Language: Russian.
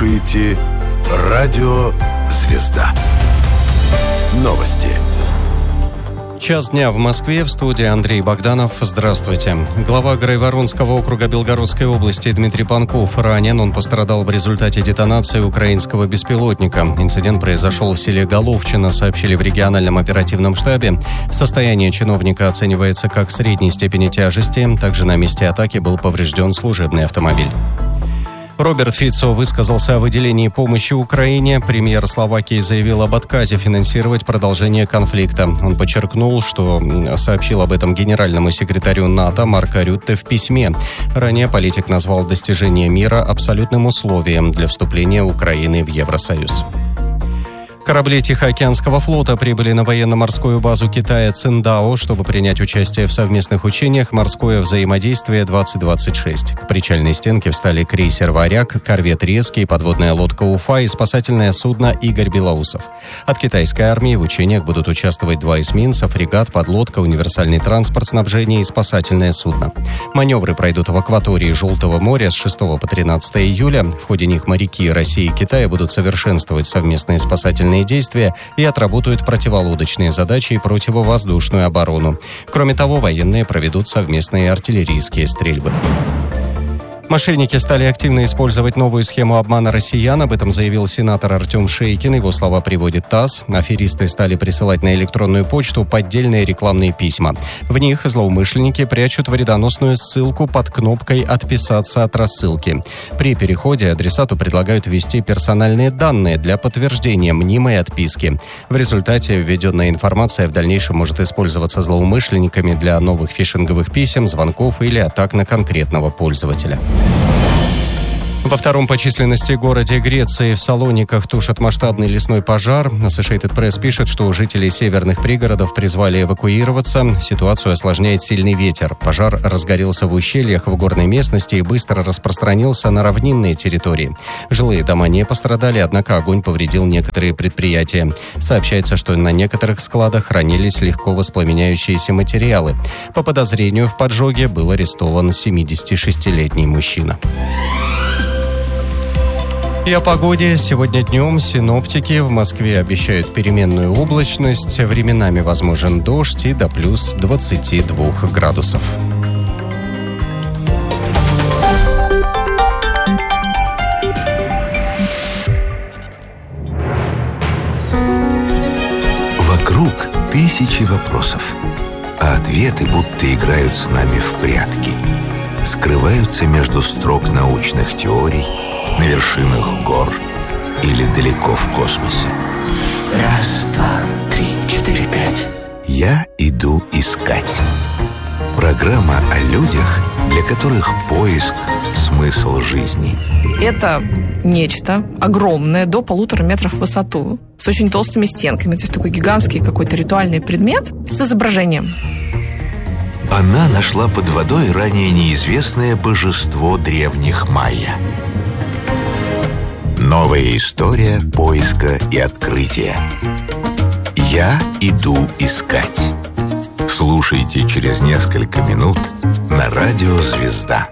слушаете «Радио Звезда». Новости. Час дня в Москве, в студии Андрей Богданов. Здравствуйте. Глава Грайворонского округа Белгородской области Дмитрий Панков ранен. Он пострадал в результате детонации украинского беспилотника. Инцидент произошел в селе Головчино, сообщили в региональном оперативном штабе. Состояние чиновника оценивается как средней степени тяжести. Также на месте атаки был поврежден служебный автомобиль. Роберт Фицо высказался о выделении помощи Украине. Премьер Словакии заявил об отказе финансировать продолжение конфликта. Он подчеркнул, что сообщил об этом генеральному секретарю НАТО Марко Рютте в письме. Ранее политик назвал достижение мира абсолютным условием для вступления Украины в Евросоюз. Корабли Тихоокеанского флота прибыли на военно-морскую базу Китая Циндао, чтобы принять участие в совместных учениях «Морское взаимодействие-2026». К причальной стенке встали крейсер «Варяг», корвет «Резкий», подводная лодка «Уфа» и спасательное судно «Игорь Белоусов». От китайской армии в учениях будут участвовать 2 эсминца, фрегат, подлодка, универсальный транспорт снабжения и спасательное судно. Маневры пройдут в акватории Желтого моря с 6 по 13 июля. В ходе них моряки России и Китая будут совершенствовать совместные спасательные действия и отработают противолодочные задачи и противовоздушную оборону. Кроме того, военные проведут совместные артиллерийские стрельбы. Мошенники стали активно использовать новую схему обмана россиян. Об этом заявил сенатор Артем Шейкин. Его слова приводит ТАСС. Аферисты стали присылать на электронную почту поддельные рекламные письма. В них злоумышленники прячут вредоносную ссылку под кнопкой «Отписаться от рассылки». При переходе адресату предлагают ввести персональные данные для подтверждения мнимой отписки. В результате введенная информация в дальнейшем может использоваться злоумышленниками для новых фишинговых писем, звонков или атак на конкретного пользователя. Во втором по численности городе Греции в Салониках тушат масштабный лесной пожар. Associated Press пишет, что жителей северных пригородов призвали эвакуироваться. Ситуацию осложняет сильный ветер. Пожар разгорелся в ущельях в горной местности и быстро распространился на равнинные территории. Жилые дома не пострадали, однако огонь повредил некоторые предприятия. Сообщается, что на некоторых складах хранились легко воспламеняющиеся материалы. По подозрению в поджоге был арестован 76-летний мужчина. И о погоде. Сегодня днем синоптики в Москве обещают переменную облачность. Временами возможен дождь и до плюс 22 градусов. Вокруг тысячи вопросов, а ответы будто играют с нами в прятки. Скрываются между строк научных теорий, на вершинах гор или далеко в космосе. 1, 2, 3, 4, 5. Я иду искать. Программа о людях, для которых поиск – смысл жизни. Это нечто огромное, до 1,5 метра в высоту, с очень толстыми стенками. То есть такой гигантский какой-то ритуальный предмет с изображением. Она нашла под водой ранее неизвестное божество древних майя. Новая история поиска и открытия. Я иду искать. Слушайте через несколько минут на радио «Звезда».